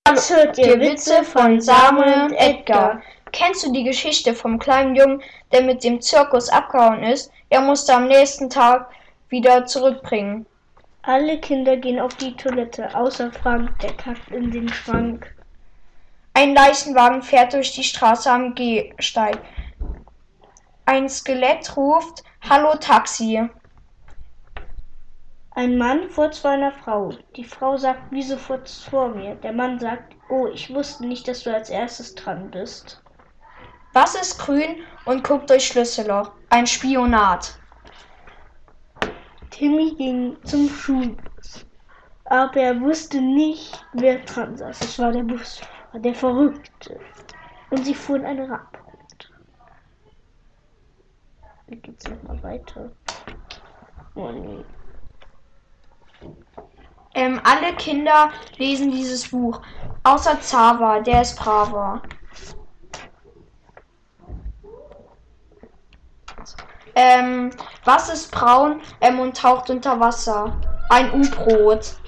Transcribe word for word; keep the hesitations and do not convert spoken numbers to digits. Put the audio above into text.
Jetzt hört ihr Witze von Samuel und Edgar. Kennst du die Geschichte vom kleinen Jungen, der mit dem Zirkus abgehauen ist? Er musste am nächsten Tag wieder zurückbringen. Alle Kinder gehen auf die Toilette, außer Frank, der kackt in den Schrank. Ein Leichenwagen fährt durch die Straße am Gehsteig. Ein Skelett ruft: Hallo Taxi. Ein Mann fährt zu einer Frau. Die Frau sagt: Wieso fährst du vor mir? Der Mann sagt: Oh, ich wusste nicht, dass du als erstes dran bist. Was ist grün und guckt durch Schlüsselloch? Ein Spionat. Timmy ging zum Schulbus, aber er wusste nicht, wer dran saß. Es war der Busfahrer, der Verrückte. Und sie fuhren eine Rampe runter. Wie geht's nochmal weiter? Oh nee. Ähm, alle Kinder lesen dieses Buch, außer Xaver, der ist braver. Ähm, was ist braun ähm, und taucht unter Wasser? Ein U-Boot.